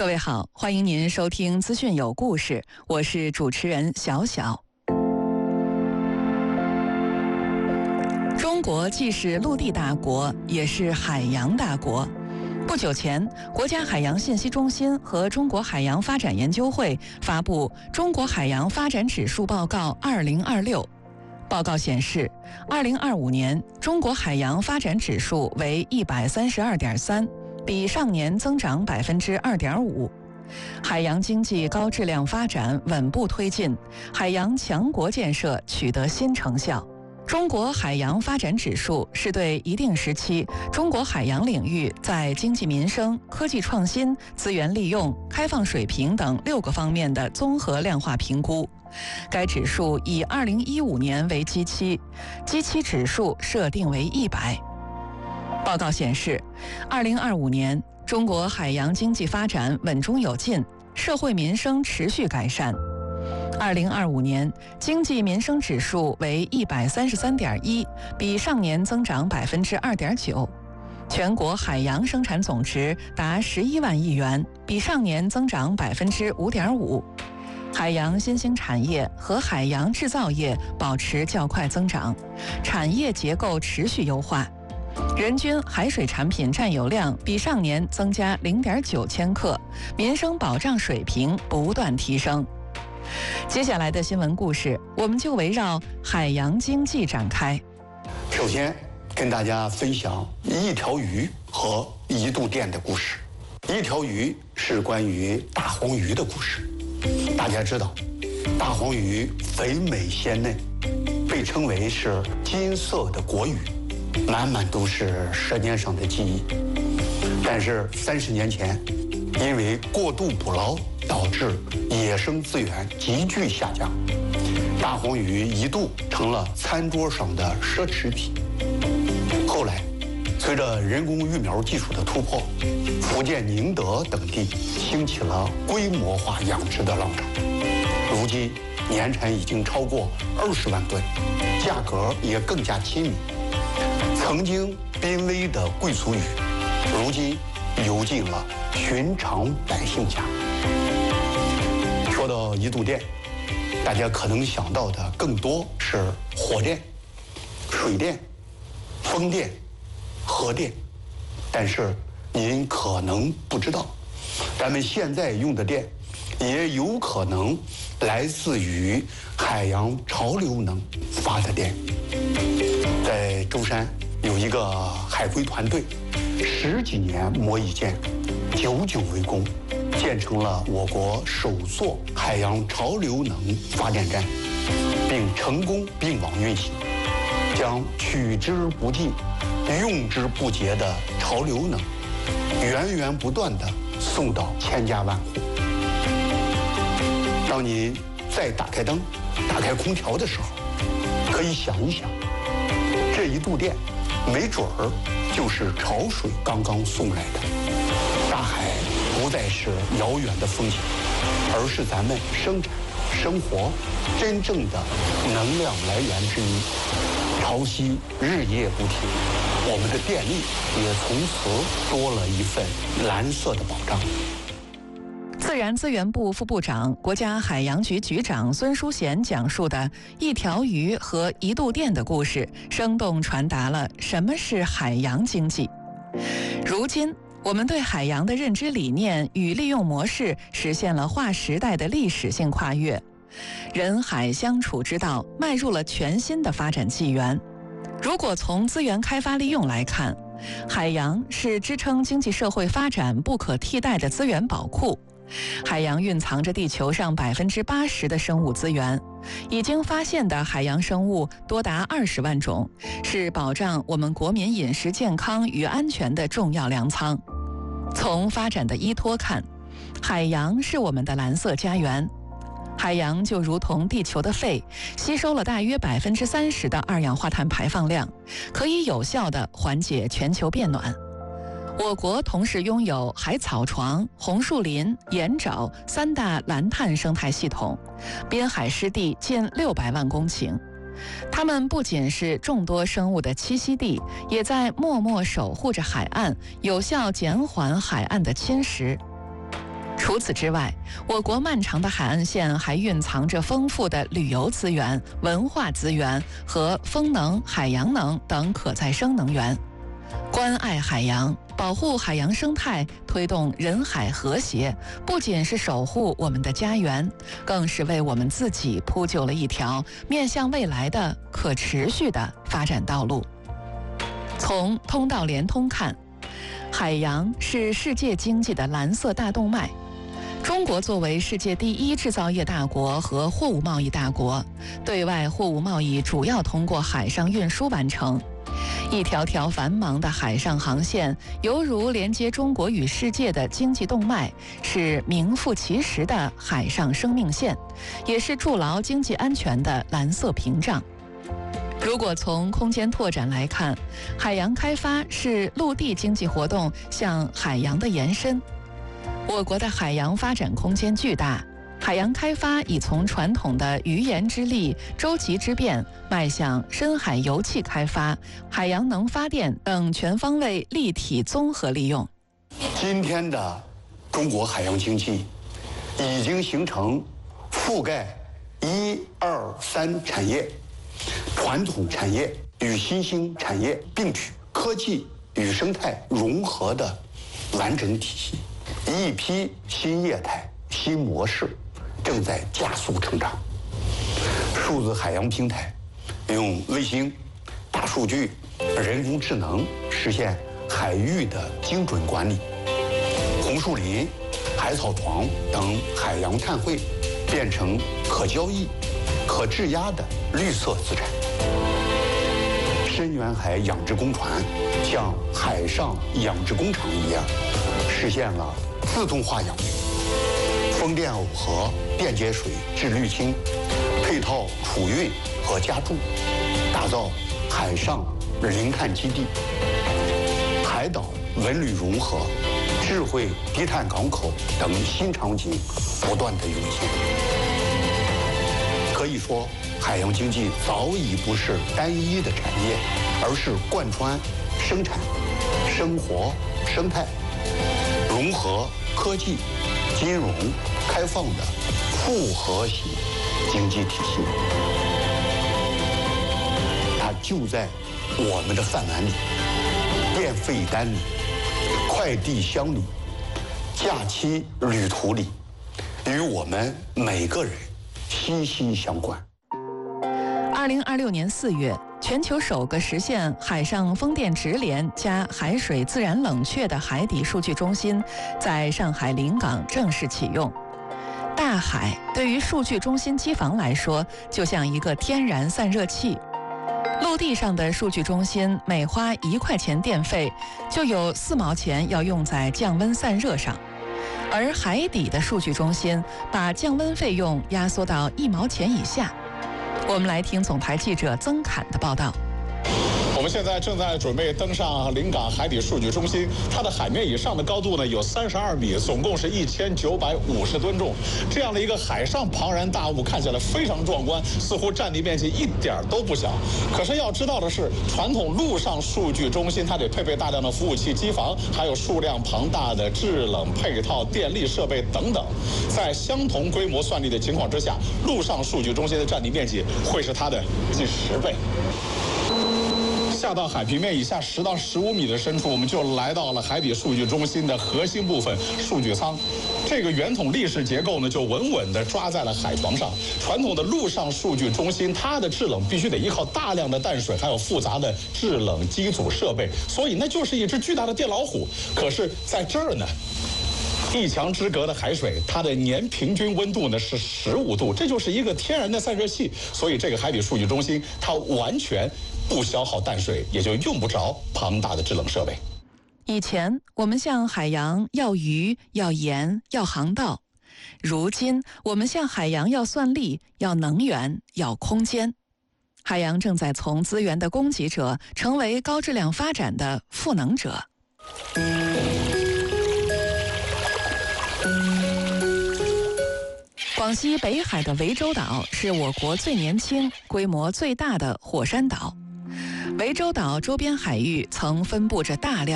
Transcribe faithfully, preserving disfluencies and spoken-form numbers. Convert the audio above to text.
各位好，欢迎您收听资讯有故事，我是主持人小小。中国既是陆地大国，也是海洋大国。不久前，国家海洋信息中心和中国海洋发展研究会发布《中国海洋发展指数报告二零二六》。报告显示，二零二五年中国海洋发展指数为一百三十二点三，比上年增长百分之二点五。海洋经济高质量发展稳步推进，海洋强国建设取得新成效。中国海洋发展指数是对一定时期中国海洋领域在经济民生、科技创新、资源利用、开放水平等六个方面的综合量化评估。该指数以二零一五年为基期，基期指数设定为一百。报告显示，二零二五年中国海洋经济发展稳中有进，社会民生持续改善。二零二五年经济民生指数为一百三十三点一，比上年增长百分之二点九。全国海洋生产总值达十一万亿元，比上年增长百分之五点五。海洋新兴产业和海洋制造业保持较快增长，产业结构持续优化。人均海水产品占有量比上年增加零点九千克，民生保障水平不断提升。接下来的新闻故事，我们就围绕海洋经济展开。 首先跟大家分享一条鱼和一度电的故事。一条鱼是关于大黄鱼的故事。大家知道，大黄鱼肥美鲜嫩，被称为是金色的国鱼，满满都是舌尖上的记忆。但是三十年前，因为过度捕捞导致野生资源急剧下降，大黄鱼一度成了餐桌上的奢侈品。后来，随着人工育苗技术的突破，福建宁德等地兴起了规模化养殖的浪潮。如今年产已经超过二十万吨，价格也更加亲民。曾经濒危的贵族鱼，如今游进了寻常百姓家。说到一度电，大家可能想到的更多是火电、水电、风电、核电，但是您可能不知道，咱们现在用的电也有可能来自于海洋潮流能发的电。在舟山有一个海龟团队，十几年磨一剑，久久为功，建成了我国首座海洋潮流能发电站，并成功并网运行，将取之不尽、用之不竭的潮流能源源不断地送到千家万户。当您再打开灯、打开空调的时候，可以想一想，这一度电没准儿就是潮水刚刚送来的。大海不再是遥远的风景，而是咱们生产生活真正的能量来源之一。潮汐日夜不停，我们的电力也从此多了一份蓝色的保障。 自然资源部副部长、国家海洋局局长孙淑贤讲述的一条鱼和一度电的故事，生动传达了什么是海洋经济。如今，我们对海洋的认知理念与利用模式实现了划时代的历史性跨越，人海相处之道迈入了全新的发展纪元。如果从资源开发利用来看，海洋是支撑经济社会发展不可替代的资源宝库。海洋蕴藏着地球上百分之八十的生物资源，已经发现的海洋生物多达二十万种，是保障我们国民饮食健康与安全的重要粮仓。从发展的依托看，海洋是我们的蓝色家园。海洋就如同地球的肺，吸收了大约百分之三十的二氧化碳排放量，可以有效地缓解全球变暖。我国同时拥有海草床、红树林、盐沼三大蓝碳生态系统，滨海湿地近六百万公顷。它们不仅是众多生物的栖息地，也在默默守护着海岸，有效减缓海岸的侵蚀。 除此之外，我国漫长的海岸线还蕴藏着丰富的旅游资源、文化资源和风能、海洋能等可再生能源。关爱海洋，保护海洋生态，推动人海和谐，不仅是守护我们的家园，更是为我们自己铺就了一条面向未来的可持续的发展道路。从通道联通看，海洋是世界经济的蓝色大动脉。中国作为世界第一制造业大国和货物贸易大国，对外货物贸易主要通过海上运输完成。一条条繁忙的海上航线，犹如连接中国与世界的经济动脉，是名副其实的海上生命线，也是筑牢经济安全的蓝色屏障。如果从空间拓展来看，海洋开发是陆地经济活动向海洋的延伸。我国的海洋发展空间巨大，海洋开发已从传统的鱼盐之利、洲际之变，迈向深海油气开发、海洋能发电等全方位立体综合利用。 今天的中国海洋经济已经形成覆盖一二三产业、传统产业与新兴产业并举、科技与生态融合的完整体系。一批新业态、新模式正在加速成长。数字海洋平台用卫星、大数据、人工智能实现海域的精准管理。红树林、海草床等海洋碳汇变成可交易、可质押的绿色资产。深远海养殖工船像海上养殖工厂一样，实现了自动化养殖，风电耦合、电解水至滤清，配套储运和加注，打造海上零碳基地。海岛文旅融合、智慧低碳港口等新场景不断的涌现。可以说，海洋经济早已不是单一的产业，而是贯穿生产、生活、生态、融合科技、金融、开放的复合型经济体系。它就在我们的饭碗里、电费单里、快递箱里、假期旅途里，与我们每个人息息相关。 二零二六年四月，全球首个实现海上风电直连加海水自然冷却的海底数据中心在上海临港正式启用。大海对于数据中心机房来说，就像一个天然散热器。陆地上的数据中心每花一块钱电费，就有四毛钱要用在降温散热上，而海底的数据中心把降温费用压缩到一毛钱以下。我们来听总台记者曾侃的报道。 我们现在正在准备登上临港海底数据中心，它的海面以上的高度呢有三十二米，总共是一千九百五十吨重。这样的一个海上庞然大物看起来非常壮观，似乎占地面积一点都不小。可是要知道的是，传统陆上数据中心它得配备大量的服务器机房，还有数量庞大的制冷配套、电力设备等等。在相同规模算力的情况之下，陆上数据中心的占地面积会是它的近十倍。下到海平面以下十到十五米的深处，我们就来到了海底数据中心的核心部分——数据舱。这个圆筒立式结构呢，就稳稳地抓在了海床上。传统的陆上数据中心，它的制冷必须得依靠大量的淡水，还有复杂的制冷机组设备，所以那就是一只巨大的电老虎。可是在这儿呢，一墙之隔的海水，它的年平均温度呢是十五度，这就是一个天然的散热器。所以这个海底数据中心，它完全不消耗淡水，也就用不着庞大的制冷设备。 以前我们向海洋要鱼、要盐、要航道，如今我们向海洋要算力、要能源、要空间。海洋正在从资源的供给者成为高质量发展的赋能者。广西北海的涠洲岛是我国最年轻、规模最大的火山岛。涠洲岛周边海域曾分布着大量